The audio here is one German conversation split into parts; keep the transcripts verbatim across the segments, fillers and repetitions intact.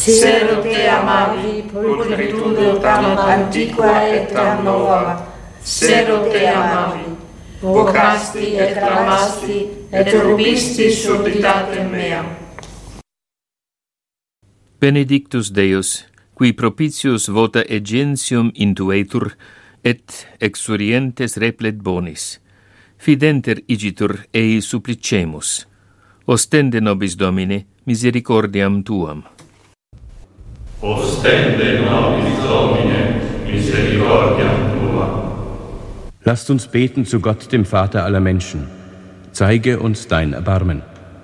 Cielo te amavi, pulcritudo tam antiqua et tam nova. Cielo te amavi, vocasti et clamasti, et rubisti subritatem meam. Benedictus Deus, qui propitius vota egentium intuetur, et exurientes replet bonis. Fidenter igitur ei supplicemus. Ostende nobis Domine misericordiam tuam. Ostende nobis Domine misericordiam tuam. Lasst uns beten zu Gott, dem Vater aller Menschen. Zeige uns dein Erbarmen.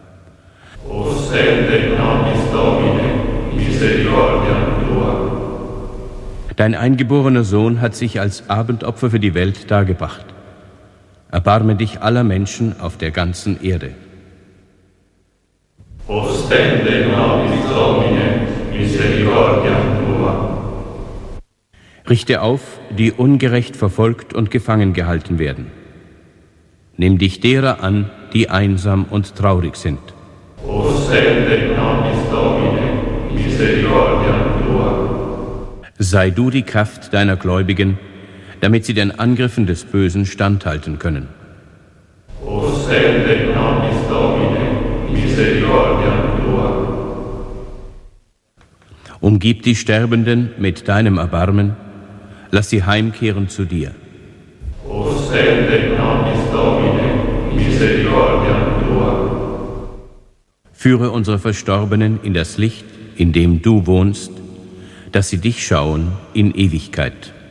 Ostende nobis Domine misericordiam tuam. Dein eingeborener Sohn hat sich als Abendopfer für die Welt dargebracht. Erbarme dich aller Menschen auf der ganzen Erde. Ostende nobis Domine misericordiam tuam. Richte auf, die ungerecht verfolgt und gefangen gehalten werden. Nimm dich derer an, die einsam und traurig sind. Ostende nobis Domine misericordiam tuam. Sei du die Kraft deiner Gläubigen, damit sie den Angriffen des Bösen standhalten können. Ostende nobis Domine misericordiam tuam. Umgib die Sterbenden mit deinem Erbarmen, lass sie heimkehren zu dir. Ostende nobis Domine misericordiam tuam. Führe unsere Verstorbenen in das Licht, in dem du wohnst, dass sie dich schauen in Ewigkeit.